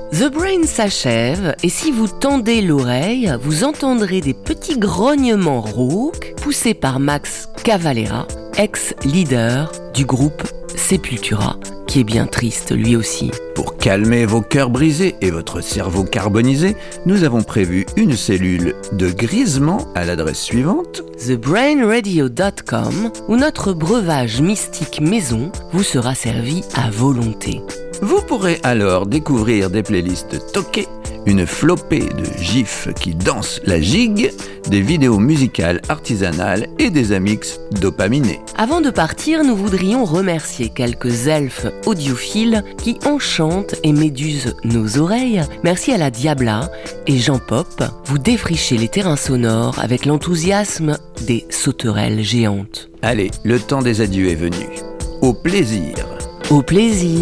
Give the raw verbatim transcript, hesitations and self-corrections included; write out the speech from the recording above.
The Brain s'achève et si vous tendez l'oreille, vous entendrez des petits grognements rauques poussés par Max Cavalera, ex-leader du groupe Sepultura, qui est bien triste lui aussi. Pour calmer vos cœurs brisés et votre cerveau carbonisé, nous avons prévu une cellule de grisement à l'adresse suivante: the brain radio dot com, où notre breuvage mystique maison vous sera servi à volonté. Vous pourrez alors découvrir des playlists toquées, une flopée de gifs qui dansent la gigue, des vidéos musicales artisanales et des amix dopaminés. Avant de partir, nous voudrions remercier quelques elfes audiophiles qui enchantent et médusent nos oreilles. Merci à la Diabla et Jean Pop. Vous défrichez les terrains sonores avec l'enthousiasme des sauterelles géantes. Allez, le temps des adieux est venu. Au plaisir. Au plaisir.